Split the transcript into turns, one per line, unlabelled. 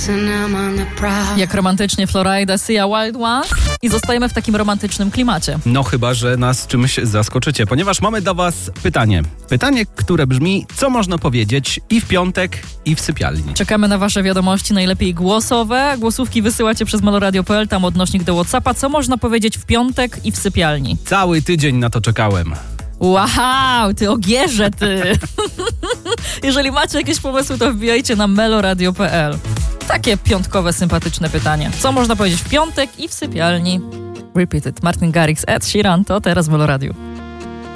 Jak romantycznie Florida, Sia Wild One i zostajemy w takim romantycznym klimacie.
No chyba, że nas czymś zaskoczycie, ponieważ mamy do was pytanie. Pytanie, które brzmi, co można powiedzieć i w piątek, i w sypialni.
Czekamy na wasze wiadomości, najlepiej głosowe. Głosówki wysyłacie przez meloradio.pl, tam odnośnik do WhatsAppa. Co można powiedzieć w piątek i w sypialni?
Cały tydzień na to czekałem.
Wow, ty ogierze, ty! Jeżeli macie jakieś pomysły, to wbijajcie na meloradio.pl. Takie piątkowe, sympatyczne pytanie. Co można powiedzieć w piątek i w sypialni? Repeat it. Martin Garrix, Ed Sheeran, to teraz w Meloradiu.